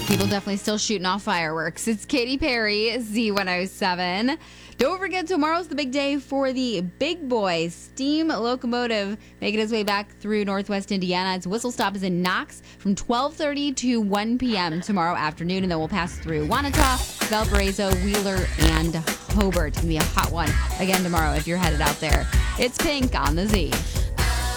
People definitely still shooting off fireworks. It's Katy Perry, Z107. Don't forget, tomorrow's the big day for the Big Boy Steam Locomotive making its way back through Northwest Indiana. Its whistle stop is in Knox from 12:30 to 1 p.m. tomorrow afternoon, and then we'll pass through Wanata, Valparaiso, Wheeler, and Hobart. It's going to be a hot one again tomorrow if you're headed out there. It's Pink on the Z.